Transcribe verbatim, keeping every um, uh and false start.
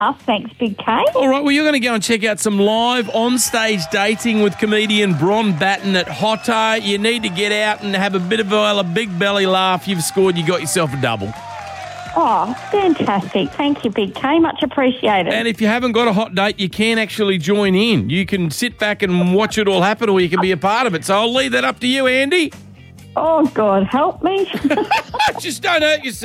Oh, thanks, Big K. All right, well, you're going to go and check out some live on-stage dating with comedian Bron Batten at Hotto. You need to get out and have a bit of a, well, a big belly laugh. You've scored. You got yourself a double. Oh, fantastic. Thank you, Big K. Much appreciated. And if you haven't got a hot date, you can actually join in. You can sit back and watch it all happen, or you can be a part of it. So I'll leave that up to you, Andy. Oh, God, help me. Just don't hurt yourself.